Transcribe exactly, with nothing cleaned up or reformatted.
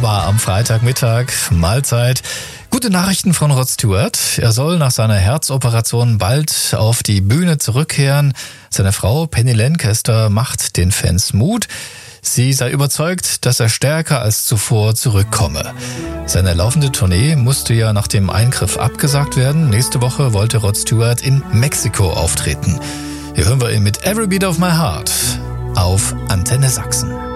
aber am Freitagmittag, Mahlzeit. Gute Nachrichten von Rod Stewart. Er soll nach seiner Herzoperation bald auf die Bühne zurückkehren. Seine Frau Penny Lancaster macht den Fans Mut. Sie sei überzeugt, dass er stärker als zuvor zurückkomme. Seine laufende Tournee musste ja nach dem Eingriff abgesagt werden. Nächste Woche wollte Rod Stewart in Mexiko auftreten. Hier hören wir ihn mit Every Beat of My Heart auf Antenne Sachsen.